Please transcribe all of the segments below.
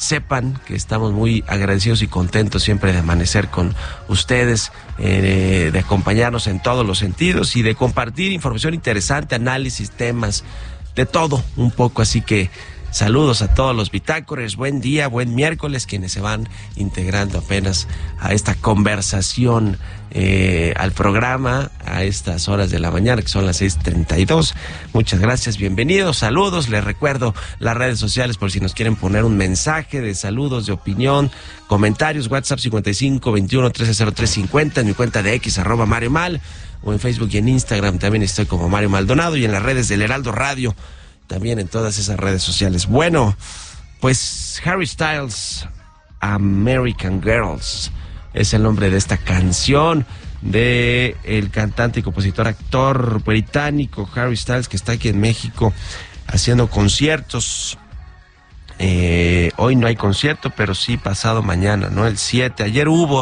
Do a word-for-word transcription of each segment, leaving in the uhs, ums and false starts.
sepan que estamos muy agradecidos y contentos siempre de amanecer con ustedes, eh, de acompañarnos en todos los sentidos y de compartir información interesante, análisis, temas, de todo un poco. Así que saludos a todos los bitácoros, buen día, buen miércoles, quienes se van integrando apenas a esta conversación, eh, al programa, a estas horas de la mañana, que son las seis treinta y dos. Muchas gracias, bienvenidos, saludos. Les recuerdo las redes sociales por si nos quieren poner un mensaje de saludos, de opinión, comentarios. WhatsApp cincuenta y cinco veintiuno trece cero tres cincuenta, en mi cuenta de X, arroba Mario Mal, o en Facebook y en Instagram también estoy como Mario Maldonado, y en las redes del Heraldo Radio, también en todas esas redes sociales. Bueno, pues Harry Styles, American Girls, es el nombre de esta canción de el cantante y compositor actor británico Harry Styles, que está aquí en México haciendo conciertos. Eh, hoy no hay concierto, pero sí pasado mañana, ¿no? El siete. Ayer hubo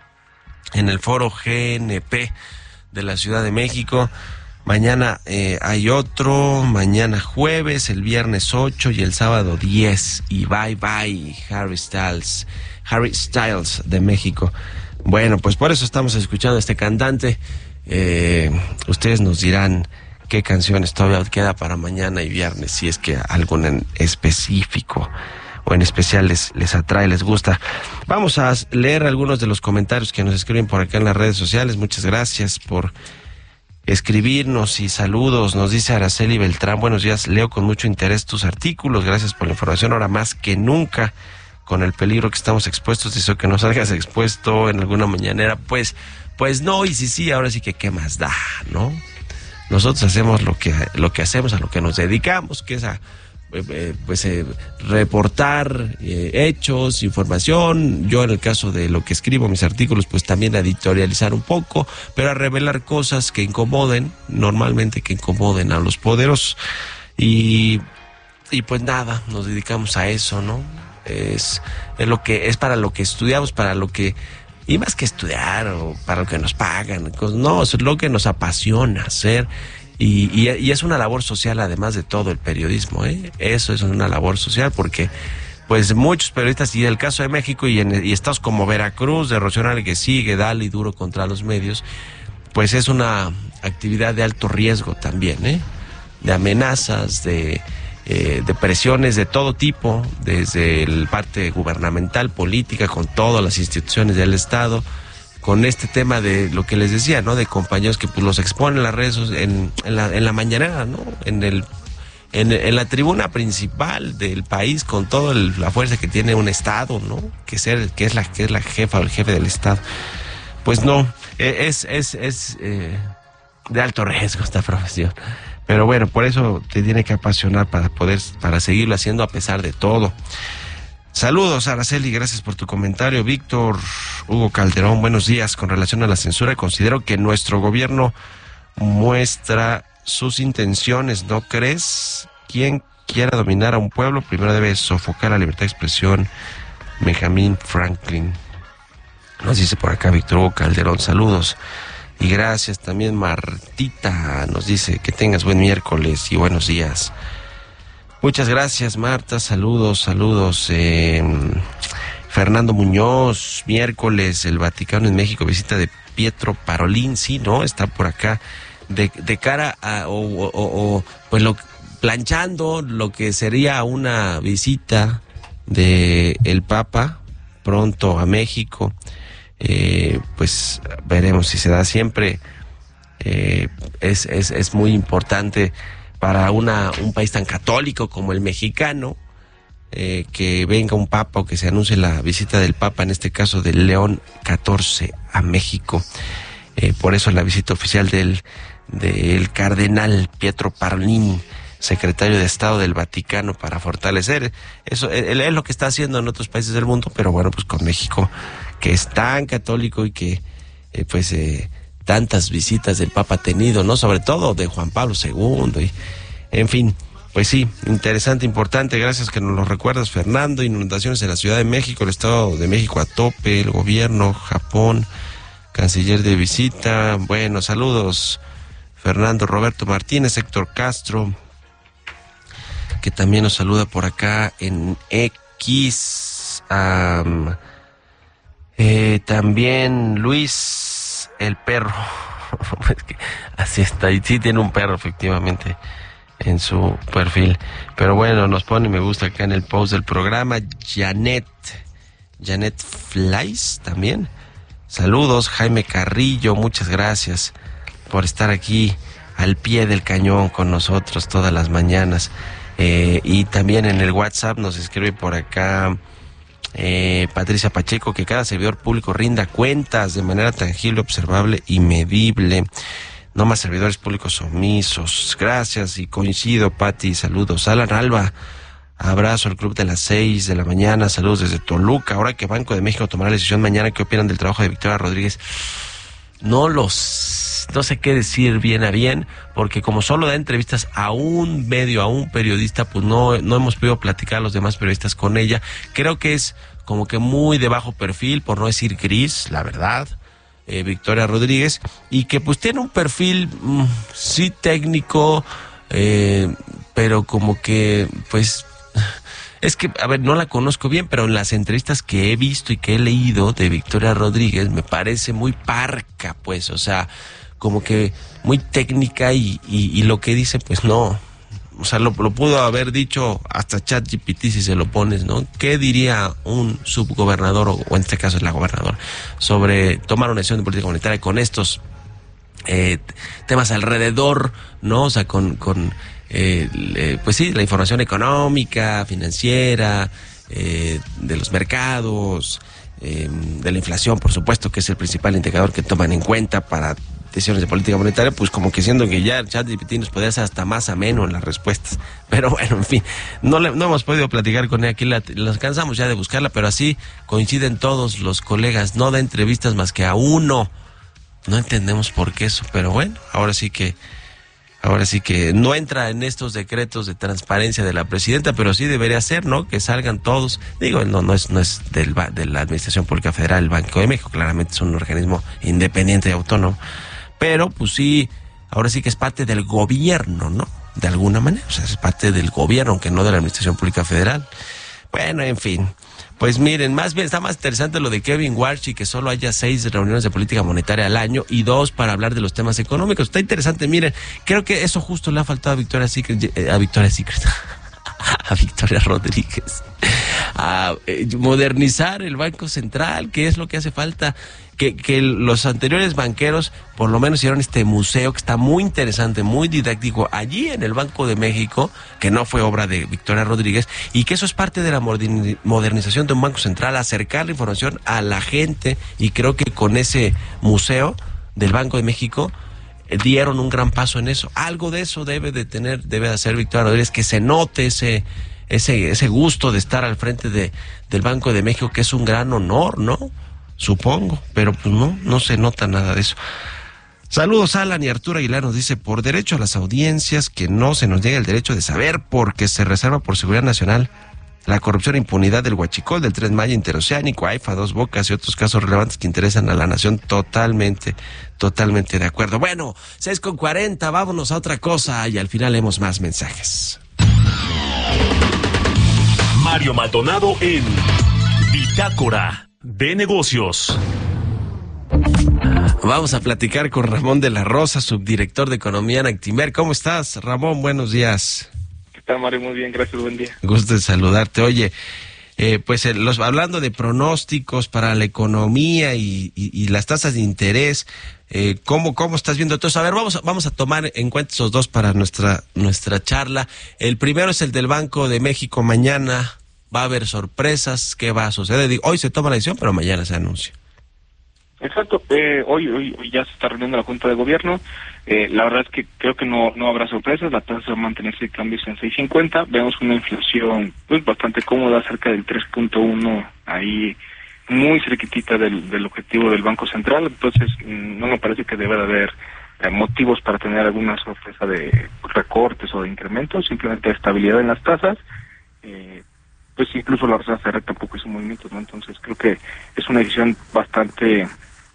en el foro G N P de la Ciudad de México. Mañana eh, hay otro, mañana jueves, el viernes ocho y el sábado diez. Y bye bye, Harry Styles, Harry Styles de México. Bueno, pues por eso estamos escuchando a este cantante. Eh, ustedes nos dirán qué canciones todavía queda para mañana y viernes, si es que algo en específico o en especial les, les atrae, les gusta. Vamos a leer algunos de los comentarios que nos escriben por acá en las redes sociales. Muchas gracias por escribirnos y saludos. Nos dice Araceli Beltrán: buenos días, leo con mucho interés tus artículos, gracias por la información, ahora más que nunca con el peligro que estamos expuestos. Dice que no salgas expuesto en alguna mañanera. Pues, pues no, y sí, sí, ahora sí que qué más da, ¿no? Nosotros hacemos lo que, lo que hacemos, a lo que nos dedicamos, que es a Eh, pues eh, reportar eh, hechos, información. Yo en el caso de lo que escribo, mis artículos, pues también a editorializar un poco, pero a revelar cosas que incomoden, normalmente que incomoden a los poderosos. Y, y pues nada, nos dedicamos a eso, ¿no? Es, es lo que es para lo que estudiamos, para lo que, y más que estudiar o para lo que nos pagan, no, es lo que nos apasiona hacer. Y, y, y es una labor social, además de todo el periodismo, ¿eh? Eso es una labor social, porque pues muchos periodistas, y el caso de México y, en, y estados como Veracruz, de Rocío Nale, que sigue, dale y duro contra los medios, pues es una actividad de alto riesgo también, ¿eh? De amenazas, de, eh, de presiones de todo tipo, desde el parte gubernamental, política, con todas las instituciones del Estado, con este tema de lo que les decía, ¿no? De compañeros que pues los exponen en las redes, en, en la en la mañanera, ¿no? En el en, en la tribuna principal del país, con toda la fuerza que tiene un Estado, ¿no? Que ser que es la que es la jefa o el jefe del Estado. Pues no, es es es eh, de alto riesgo esta profesión. Pero bueno, por eso te tiene que apasionar para poder para seguirlo haciendo a pesar de todo. Saludos, Araceli, gracias por tu comentario. Víctor Hugo Calderón, buenos días. Con relación a la censura, considero que nuestro gobierno muestra sus intenciones, ¿no crees? Quien quiera dominar a un pueblo, primero debe sofocar la libertad de expresión. Benjamin Franklin. Nos dice por acá Víctor Hugo Calderón, saludos. Y gracias también Martita, nos dice que tengas buen miércoles y buenos días. Muchas gracias, Marta, saludos, saludos. Eh, Fernando Muñoz, miércoles, el Vaticano en México, visita de Pietro Parolin, sí, ¿no? Está por acá, de, de cara a, o, o, o pues lo, planchando lo que sería una visita de el Papa pronto a México. Eh, pues veremos si se da. Siempre eh, es, es, es muy importante para una un país tan católico como el mexicano, eh, que venga un papa o que se anuncie la visita del Papa, en este caso del León catorce a México. Eh, por eso la visita oficial del, del cardenal Pietro Parolin, secretario de Estado del Vaticano, para fortalecer eso. Él es lo que está haciendo en otros países del mundo, pero bueno, pues con México, que es tan católico y que eh, pues eh, tantas visitas del Papa ha tenido, ¿no? Sobre todo de Juan Pablo segundo, y en fin, pues sí, interesante, importante. Gracias que nos lo recuerdas, Fernando. Inundaciones en la Ciudad de México, el Estado de México a tope, el gobierno, Japón, canciller de visita. Bueno, saludos, Fernando. Roberto Martínez, Héctor Castro, que también nos saluda por acá en X. gracias a um, eh, también Luis el perro. Es que así está, y sí tiene un perro efectivamente en su perfil, pero bueno, nos pone me gusta acá en el post del programa. Janet Janet Flies también, saludos. Jaime Carrillo, muchas gracias por estar aquí al pie del cañón con nosotros todas las mañanas. Eh, y también en el WhatsApp nos escribe por acá eh, Patricia Pacheco, que cada servidor público rinda cuentas de manera tangible, observable y medible. No más servidores públicos omisos. Gracias y coincido, Pati. Saludos. Alan Alba, abrazo al club de las seis de la mañana. Saludos desde Toluca. Ahora que Banco de México tomará la decisión mañana, ¿qué opinan del trabajo de Victoria Rodríguez? No los, no sé qué decir bien a bien, porque como solo da entrevistas a un medio, a un periodista, pues no, no hemos podido platicar a los demás periodistas con ella. Creo que es como que muy de bajo perfil, por no decir gris, la verdad, eh, Victoria Rodríguez, y que pues tiene un perfil mmm, sí técnico, eh, pero como que pues... Es que, a ver, no la conozco bien, pero en las entrevistas que he visto y que he leído de Victoria Rodríguez me parece muy parca, pues, o sea, como que muy técnica y, y, y lo que dice, pues no, o sea, lo, lo pudo haber dicho hasta ChatGPT si se lo pones, ¿no? ¿Qué diría un subgobernador, o, o en este caso es la gobernadora, sobre tomar una decisión de política monetaria con estos eh, temas alrededor, ¿no? O sea, con... con Eh, eh, pues sí, la información económica, financiera, eh, de los mercados, eh, de la inflación, por supuesto, que es el principal indicador que toman en cuenta para decisiones de política monetaria, pues como que siendo que ya el ChatGPT nos podría hacer hasta más ameno en las respuestas. Pero bueno, en fin, no, le, no hemos podido platicar con ella aquí, la, nos cansamos ya de buscarla, pero así coinciden todos los colegas, no da entrevistas más que a uno. No entendemos por qué eso, pero bueno, ahora sí que Ahora sí que no entra en estos decretos de transparencia de la presidenta, pero sí debería ser, ¿no? Que salgan todos. Digo, no, no es, no es del, de la Administración Pública Federal, el Banco de México, claramente es un organismo independiente y autónomo. Pero, pues sí, ahora sí que es parte del gobierno, ¿no? De alguna manera, o sea, es parte del gobierno, aunque no de la Administración Pública Federal. Bueno, en fin. Pues miren, más bien está más interesante lo de Kevin Warsh y que solo haya seis reuniones de política monetaria al año y dos para hablar de los temas económicos. Está interesante, miren, creo que eso justo le ha faltado a Victoria Secret, a Victoria Secret, a Victoria Rodríguez, a eh, modernizar el Banco Central, que es lo que hace falta. Que, que los anteriores banqueros por lo menos hicieron este museo que está muy interesante, muy didáctico, allí en el Banco de México, que no fue obra de Victoria Rodríguez, y que eso es parte de la modernización de un Banco Central, acercar la información a la gente, y creo que con ese museo del Banco de México eh, dieron un gran paso en eso. Algo de eso debe de tener, debe de hacer Victoria Rodríguez, que se note ese ese ese gusto de estar al frente de del Banco de México, que es un gran honor, ¿no? Supongo, pero pues no, no se nota nada de eso. Saludos, Alan, y Arturo Aguilar nos dice, por derecho a las audiencias, que no se nos niegue el derecho de saber, porque se reserva por seguridad nacional la corrupción e impunidad del Huachicol, del Tren Maya Interoceánico, AIFA, Dos Bocas y otros casos relevantes que interesan a la nación. Totalmente, totalmente de acuerdo. Bueno, seis con cuarenta, vámonos a otra cosa y al final leemos más mensajes. Mario Maldonado en Bitácora de Negocios. Vamos a platicar con Ramón de la Rosa, subdirector de Economía en Actinver. ¿Cómo estás, Ramón? Buenos días. ¿Qué tal, Mario? Muy bien, gracias, buen día. Gusto de saludarte. Oye, eh, pues eh, los, hablando de pronósticos para la economía y, y, y las tasas de interés, eh, ¿cómo, ¿cómo estás viendo todo eso? A ver, vamos, vamos a tomar en cuenta esos dos para nuestra, nuestra charla. El primero es el del Banco de México. Mañana va a haber sorpresas. ¿Qué va a suceder? Digo, hoy se toma la decisión, pero mañana se anuncia. Exacto. Eh, hoy, hoy hoy ya se está reuniendo la Junta de Gobierno. Eh, la verdad es que creo que no no habrá sorpresas. La tasa va a mantenerse de cambios en seis cincuenta. Vemos una inflación pues bastante cómoda, cerca del tres punto uno, ahí muy cerquitita del, del objetivo del Banco Central. Entonces no me parece que deba de haber eh, motivos para tener alguna sorpresa de recortes o de incrementos. Simplemente estabilidad en las tasas. Eh, pues incluso la Reserva Federal tampoco hizo movimientos, ¿no? Entonces creo que es una decisión bastante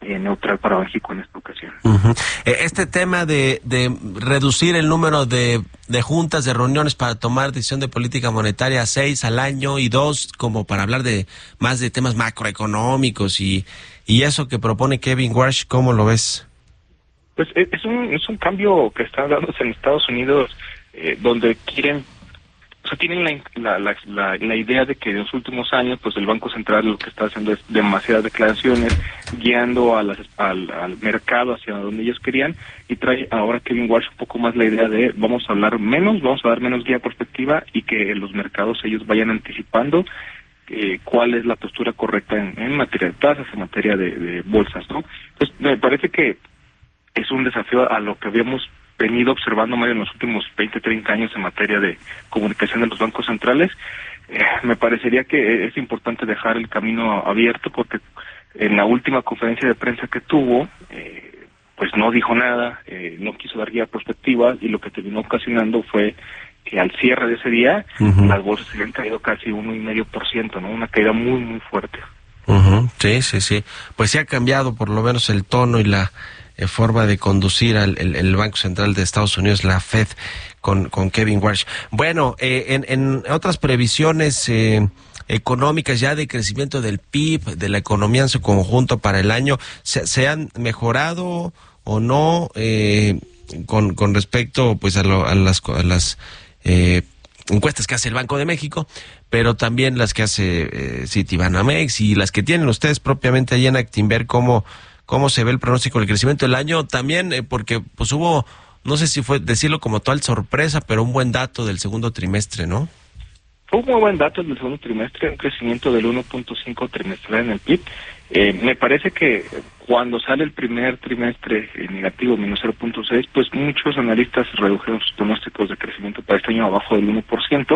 eh, neutral para México en esta ocasión. Uh-huh. Este tema de, de reducir el número de, de juntas, de reuniones para tomar decisión de política monetaria, seis al año y dos como para hablar de más de temas macroeconómicos y, y eso que propone Kevin Warsh, ¿cómo lo ves? Pues es un, es un cambio que está dándose en Estados Unidos, eh, donde quieren, o sea, tienen la, la, la, la, la idea de que en los últimos años, pues el Banco Central lo que está haciendo es demasiadas declaraciones, guiando a las, al, al mercado hacia donde ellos querían, y trae ahora Kevin Warsh un poco más la idea de vamos a hablar menos, vamos a dar menos guía perspectiva y que los mercados ellos vayan anticipando eh, cuál es la postura correcta en, en materia de tasas, en materia de, de bolsas, ¿no? Entonces, me parece que es un desafío a lo que habíamos venido observando, Mario, en los últimos veinte, treinta años en materia de comunicación de los bancos centrales. Eh, me parecería que es importante dejar el camino abierto porque en la última conferencia de prensa que tuvo, eh, pues no dijo nada, eh, no quiso dar guía perspectiva y lo que terminó ocasionando fue que al cierre de ese día uh-huh. las bolsas se habían caído casi uno y medio por ciento, ¿no? Una caída muy, muy fuerte. Uh-huh. Sí, sí, sí. Pues sí ha cambiado por lo menos el tono y la eh, forma de conducir al el, el Banco Central de Estados Unidos, la Fed, con, con Kevin Warsh. Bueno, eh, en, en otras previsiones eh, económicas ya de crecimiento del P I B, de la economía en su conjunto para el año, ¿se, se han mejorado o no eh, con, con respecto pues a, lo, a las, a las eh, encuestas que hace el Banco de México, pero también las que hace eh, Citibanamex y las que tienen ustedes propiamente allí en Actinver? ¿Cómo, cómo se ve el pronóstico del crecimiento del año? También eh, porque pues hubo, no sé si fue decirlo como tal sorpresa, pero un buen dato del segundo trimestre, ¿no? Fue un muy buen dato del segundo trimestre, un crecimiento del uno punto cinco trimestral en el P I B. Eh, me parece que cuando sale el primer trimestre eh, negativo, menos cero punto seis, pues muchos analistas redujeron sus pronósticos de crecimiento para este año abajo del uno por ciento.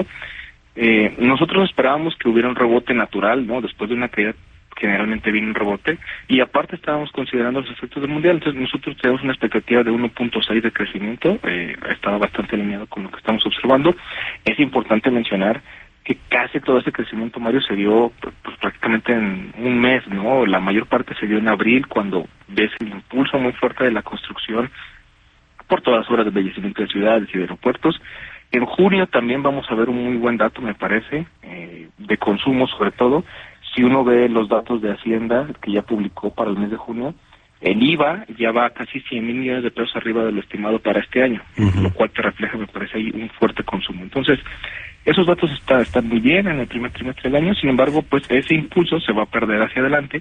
Eh, nosotros esperábamos que hubiera un rebote natural, ¿no? Después de una caída generalmente viene un rebote, y aparte estábamos considerando los efectos del mundial, entonces nosotros tenemos una expectativa de uno punto seis de crecimiento, eh, estaba bastante alineado con lo que estamos observando. Es importante mencionar que casi todo ese crecimiento, Mario, se dio pues, prácticamente en un mes, ¿no? La mayor parte se dio en abril, cuando ves el impulso muy fuerte de la construcción por todas las obras de embellecimiento de ciudades y de aeropuertos. En junio también vamos a ver un muy buen dato, me parece, eh, de consumo sobre todo. Si uno ve los datos de Hacienda que ya publicó para el mes de junio, el I V A ya va a casi cien mil millones de pesos arriba de lo estimado para este año, uh-huh. lo cual te refleja, me parece, ahí un fuerte consumo. Entonces, esos datos está, están muy bien en el primer trimestre del año, sin embargo, pues ese impulso se va a perder hacia adelante,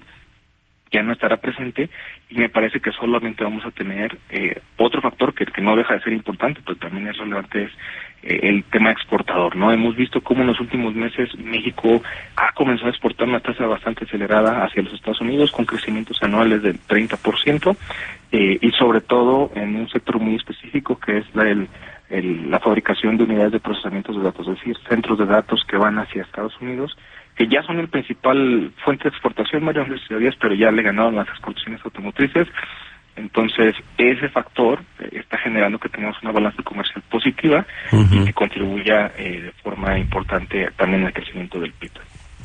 ya no estará presente, y me parece que solamente vamos a tener eh, otro factor que, que no deja de ser importante, pero también es relevante, es eh, el tema exportador, ¿no? Hemos visto cómo en los últimos meses México ha comenzado a exportar una tasa bastante acelerada hacia los Estados Unidos, con crecimientos anuales del treinta por ciento, eh, y sobre todo en un sector muy específico que es la, el, el, la fabricación de unidades de procesamiento de datos, es decir, centros de datos que van hacia Estados Unidos, que ya son el principal fuente de exportación, Mario, pero ya le ganaron las exportaciones automotrices. Entonces, ese factor eh, está generando que tengamos una balanza comercial positiva uh-huh. y que contribuya eh, de forma importante también al crecimiento del P I B.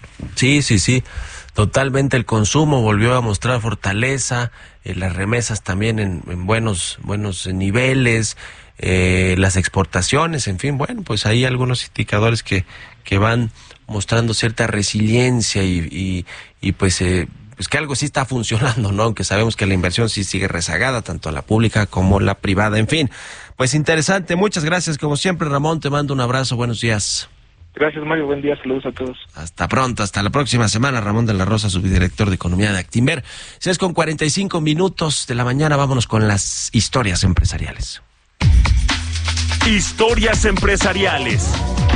Sí, sí, sí, totalmente. El consumo volvió a mostrar fortaleza, eh, las remesas también en, en buenos, buenos niveles, eh, las exportaciones, en fin, bueno, pues hay algunos indicadores que, que van mostrando cierta resiliencia y, y, y pues, eh, pues que algo sí está funcionando, ¿no? Aunque sabemos que la inversión sí sigue rezagada, tanto la pública como la privada, en fin. Pues interesante, muchas gracias como siempre, Ramón, te mando un abrazo, buenos días. Gracias, Mario, buen día, saludos a todos. Hasta pronto, hasta la próxima semana. Ramón de la Rosa, subdirector de Economía de Actinver. Si es con cuarenta y cinco minutos de la mañana, vámonos con las historias empresariales. Historias empresariales.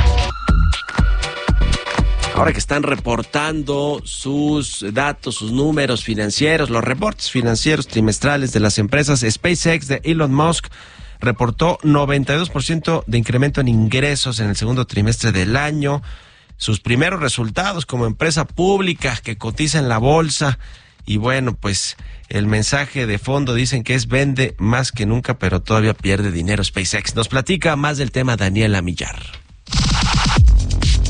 Ahora que están reportando sus datos, sus números financieros, los reportes financieros trimestrales de las empresas, SpaceX de Elon Musk reportó noventa y dos por ciento de incremento en ingresos en el segundo trimestre del año. Sus primeros resultados como empresa pública que cotiza en la bolsa. Y bueno, pues el mensaje de fondo dicen que es vende más que nunca, pero todavía pierde dinero SpaceX. Nos platica más del tema Daniela Millar.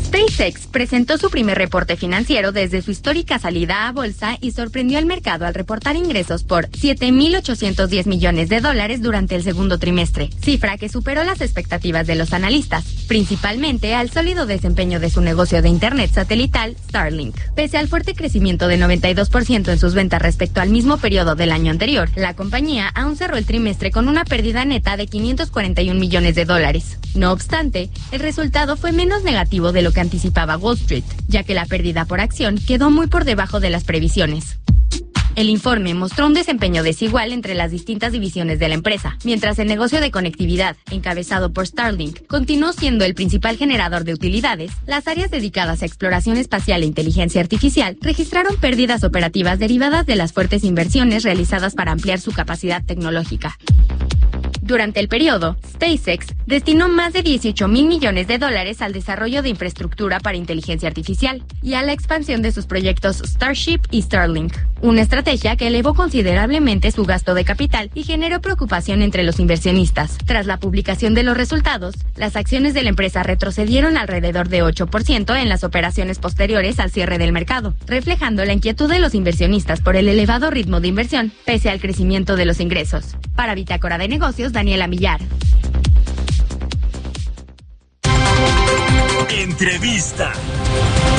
SpaceX presentó su primer reporte financiero desde su histórica salida a bolsa y sorprendió al mercado al reportar ingresos por siete mil ochocientos diez millones de dólares durante el segundo trimestre, cifra que superó las expectativas de los analistas, principalmente al sólido desempeño de su negocio de Internet satelital, Starlink. Pese al fuerte crecimiento de noventa y dos por ciento en sus ventas respecto al mismo periodo del año anterior, la compañía aún cerró el trimestre con una pérdida neta de quinientos cuarenta y un millones de dólares. No obstante, el resultado fue menos negativo de lo que anticipaba Wall Street, ya que la pérdida por acción quedó muy por debajo de las previsiones. El informe mostró un desempeño desigual entre las distintas divisiones de la empresa, mientras el negocio de conectividad, encabezado por Starlink, continuó siendo el principal generador de utilidades. Las áreas dedicadas a exploración espacial e inteligencia artificial registraron pérdidas operativas derivadas de las fuertes inversiones realizadas para ampliar su capacidad tecnológica. Durante el periodo, SpaceX destinó más de dieciocho mil millones de dólares al desarrollo de infraestructura para inteligencia artificial y a la expansión de sus proyectos Starship y Starlink, una estrategia que elevó considerablemente su gasto de capital y generó preocupación entre los inversionistas. Tras la publicación de los resultados, las acciones de la empresa retrocedieron alrededor de ocho por ciento en las operaciones posteriores al cierre del mercado, reflejando la inquietud de los inversionistas por el elevado ritmo de inversión, pese al crecimiento de los ingresos. Para Bitácora de Negocios, Daniela Millar. Entrevista.